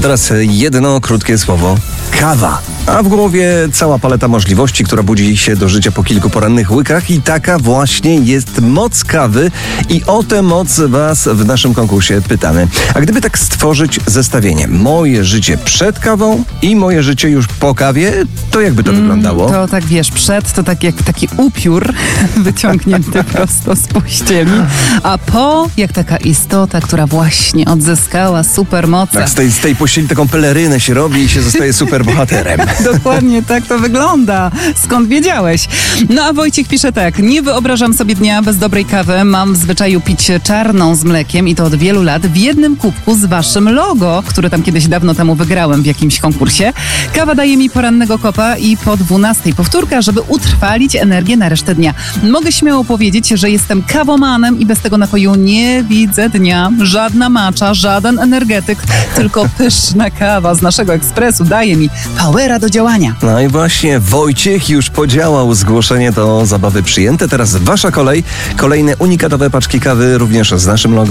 teraz jedno krótkie słowo. Kawa. A w głowie cała paleta możliwości, która budzi się do życia po kilku porannych łykach i taka właśnie jest moc kawy i o tę moc was w naszym konkursie pytamy. A gdyby tak stworzyć zestawienie, moje życie przed kawą i moje życie już po kawie, to jakby to wyglądało? To tak wiesz, przed to tak jak taki upiór wyciągnięty prosto z pościeli, a po jak taka istota, która właśnie odzyskała supermoce. Tak, z tej pościeli taką pelerynę się robi i się zostaje superbohaterem. Dokładnie tak to wygląda. Skąd wiedziałeś? No a Wojciech pisze tak. Nie wyobrażam sobie dnia bez dobrej kawy. Mam w zwyczaju pić czarną z mlekiem i to od wielu lat w jednym kubku z waszym logo, które tam kiedyś dawno temu wygrałem w jakimś konkursie. Kawa daje mi porannego kopa i po 12 powtórka, żeby utrwalić energię na resztę dnia. Mogę śmiało powiedzieć, że jestem kawomanem i bez tego napoju nie widzę dnia. Żadna macza, żaden energetyk, tylko pyszna kawa z naszego ekspresu daje mi powera do działania. No i właśnie Wojciech już podziałał. Zgłoszenie do zabawy przyjęte. Teraz wasza kolej. Kolejne unikatowe paczki kawy również z naszym logo.